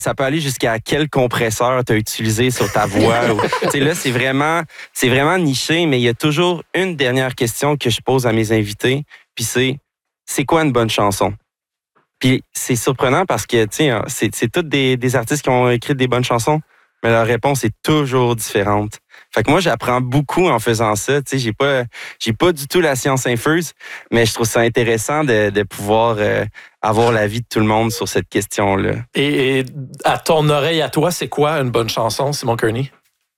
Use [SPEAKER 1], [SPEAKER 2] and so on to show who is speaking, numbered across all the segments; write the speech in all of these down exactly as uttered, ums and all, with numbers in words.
[SPEAKER 1] ça peut aller jusqu'à quel compresseur tu as utilisé sur ta voix. Ou, là, c'est vraiment, c'est vraiment niché, mais il y a toujours une dernière question que je pose à mes invités, puis c'est, c'est quoi une bonne chanson? Puis c'est surprenant parce que, tu sais, c'est, c'est tous des, des artistes qui ont écrit des bonnes chansons, mais leur réponse est toujours différente. Fait que moi, j'apprends beaucoup en faisant ça. Tu sais, j'ai pas, j'ai pas du tout la science infuse, mais je trouve ça intéressant de, de pouvoir euh, avoir l'avis de tout le monde sur cette question-là.
[SPEAKER 2] Et, et à ton oreille, à toi, c'est quoi une bonne chanson, Simon Kearney?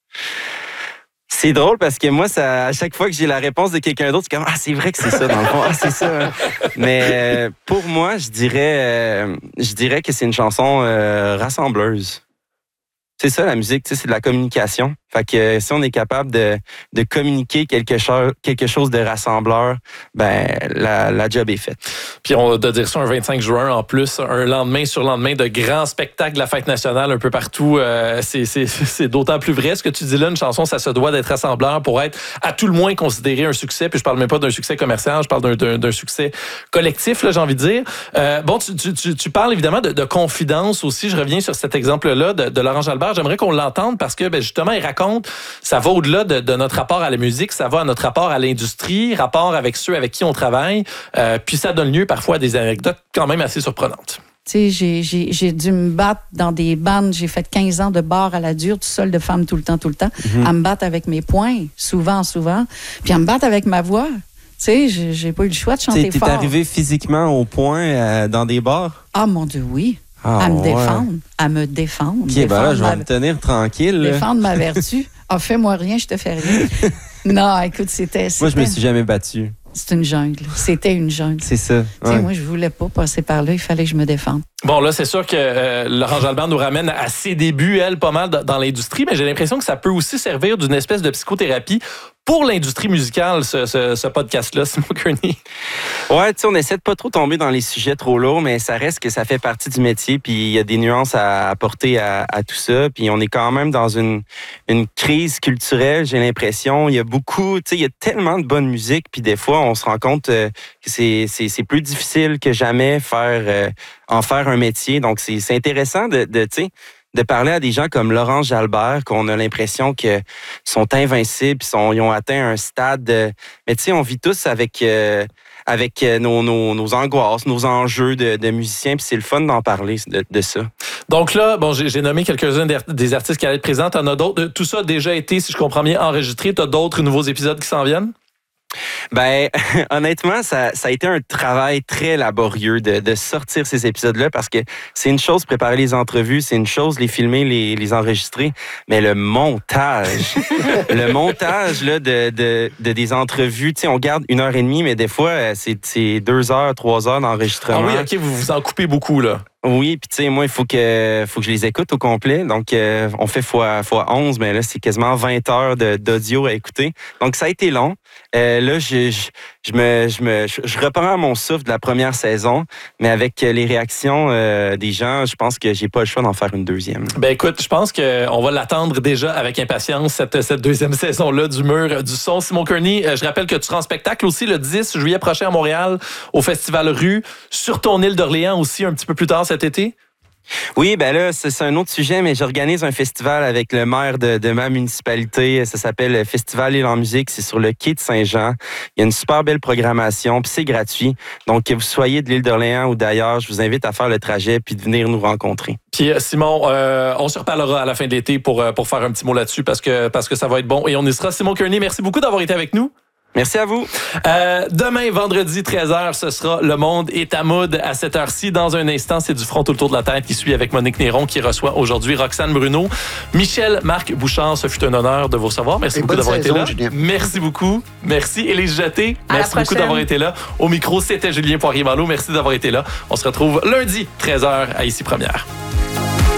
[SPEAKER 1] C'est drôle parce que moi, ça, à chaque fois que j'ai la réponse de quelqu'un d'autre, c'est comme « Ah, c'est vrai que c'est ça, dans le fond. Ah, c'est ça. » Mais euh, pour moi, je dirais, euh, je dirais que c'est une chanson euh, rassembleuse. C'est ça, la musique, c'est de la communication. Fait que euh, si on est capable de, de communiquer quelque chose, quelque chose de rassembleur, ben la, la job est faite.
[SPEAKER 2] Puis on doit dire ça un vingt-cinq juin en plus, un lendemain sur lendemain de grands spectacles de la fête nationale un peu partout. Euh, c'est, c'est, c'est d'autant plus vrai. Ce que tu dis là, une chanson, ça se doit d'être rassembleur pour être à tout le moins considéré un succès. Puis je parle même pas d'un succès commercial, je parle d'un, d'un, d'un succès collectif, là, j'ai envie de dire. Euh, bon, tu, tu, tu, tu parles évidemment de, de confidence aussi. Je reviens sur cet exemple-là de, de Laurent Jalbert. J'aimerais qu'on l'entende parce que ben, justement, il raconte ça va au-delà de, de notre rapport à la musique, ça va à notre rapport à l'industrie, rapport avec ceux avec qui on travaille, euh, puis ça donne lieu parfois à des anecdotes quand même assez surprenantes.
[SPEAKER 3] Tu sais, j'ai, j'ai, j'ai dû me battre dans des bandes, j'ai fait quinze ans de bar à la dure, tout seul de femme tout le temps, tout le temps, mm-hmm. à me battre avec mes poings, souvent, souvent, puis à me battre avec ma voix. Tu sais, j'ai, j'ai pas eu le choix de chanter
[SPEAKER 1] t'es,
[SPEAKER 3] fort.
[SPEAKER 1] T'es arrivé physiquement au point euh, dans des bars?
[SPEAKER 3] Ah, mon Dieu, oui.
[SPEAKER 1] Ah,
[SPEAKER 3] à me
[SPEAKER 1] ouais.
[SPEAKER 3] défendre, à me défendre.
[SPEAKER 1] OK, ben là, je vais
[SPEAKER 3] ma...
[SPEAKER 1] me tenir tranquille. Là.
[SPEAKER 3] Défendre ma vertu. Ah, fais-moi rien, je te fais rien. Non, écoute, c'était, c'était...
[SPEAKER 1] Moi, je me suis jamais battu.
[SPEAKER 3] C'est une jungle. C'était une jungle.
[SPEAKER 1] C'est ça. Ouais.
[SPEAKER 3] Tu sais, moi, je voulais pas passer par là. Il fallait que je me défende.
[SPEAKER 2] Bon, là, c'est sûr que euh, Laurent Jalbert nous ramène à ses débuts, elle, pas mal dans l'industrie, mais j'ai l'impression que ça peut aussi servir d'une espèce de psychothérapie pour l'industrie musicale, ce, ce, ce podcast-là, Simon Kearney.
[SPEAKER 1] Ouais, tu sais, on essaie de pas trop tomber dans les sujets trop lourds, mais ça reste que ça fait partie du métier, puis il y a des nuances à apporter à, à tout ça, puis on est quand même dans une, une crise culturelle, j'ai l'impression. Il y a beaucoup, tu sais, il y a tellement de bonne musique, puis des fois, on se rend compte euh, que c'est, c'est, c'est plus difficile que jamais faire, euh, en faire un métier. Donc, c'est, c'est intéressant de, de tu sais, de parler à des gens comme Laurent Jalbert, qu'on a l'impression que sont invincibles, sont, ils ont atteint un stade. De, mais tu sais, on vit tous avec euh, avec nos, nos, nos angoisses, nos enjeux de, de musiciens, puis c'est le fun d'en parler de, de ça.
[SPEAKER 2] Donc là, bon, j'ai, j'ai nommé quelques-uns des artistes qui allaient être présents. T'en as d'autres. Tout ça a déjà été, si je comprends bien, enregistré. T'as d'autres nouveaux épisodes qui s'en viennent?
[SPEAKER 1] Ben, honnêtement, ça, ça a été un travail très laborieux de, de sortir ces épisodes-là parce que c'est une chose préparer les entrevues, c'est une chose les filmer, les, les enregistrer, mais le montage, le montage là, de, de, de des entrevues, tu sais, on garde une heure et demie, mais des fois, c'est, c'est deux heures, trois heures d'enregistrement.
[SPEAKER 2] Ah oui, OK, vous vous en coupez beaucoup, là.
[SPEAKER 1] Oui, puis tu sais, moi, il faut que, faut que je les écoute au complet. Donc, euh, on fait fois, fois onze, mais là, c'est quasiment vingt heures de, d'audio à écouter. Donc, ça a été long. Euh, là, je, je, je, me, je, me, je, je reprends mon souffle de la première saison, mais avec les réactions euh, des gens, je pense que j'ai pas le choix d'en faire une deuxième.
[SPEAKER 2] Ben écoute, je pense qu'on va l'attendre déjà avec impatience, cette, cette deuxième saison-là du Mur du Son. Simon Kearney, je rappelle que tu seras en spectacle aussi le dix juillet prochain à Montréal, au Festival Rue, sur ton île d'Orléans aussi, un petit peu plus tard cet été.
[SPEAKER 1] Oui, ben là, c'est, c'est un autre sujet, mais j'organise un festival avec le maire de, de ma municipalité. Ça s'appelle Festival Île en musique. C'est sur le quai de Saint-Jean. Il y a une super belle programmation, puis c'est gratuit. Donc, que vous soyez de l'île d'Orléans ou d'ailleurs, je vous invite à faire le trajet puis de venir nous rencontrer.
[SPEAKER 2] Puis Simon, euh, on se reparlera à la fin de l'été pour, pour faire un petit mot là-dessus parce que, parce que ça va être bon et on y sera. Simon Kearney, merci beaucoup d'avoir été avec nous.
[SPEAKER 1] Merci à vous.
[SPEAKER 2] Euh, demain, vendredi, treize heures, ce sera Le Monde est à mood à cette heure-ci. Dans un instant, c'est du front tout le tour de la tête qui suit avec Monique Néron qui reçoit aujourd'hui Roxane Bruno. Michel Marc Bouchard, ce fut un honneur de vous recevoir. Merci Et beaucoup d'avoir saison, été là. Julien. Merci beaucoup. Merci Élise Jeté. Merci beaucoup d'avoir été là. Au micro, c'était Julien Poirier-Malo. Merci d'avoir été là. On se retrouve lundi, treize heures, à Ici Première.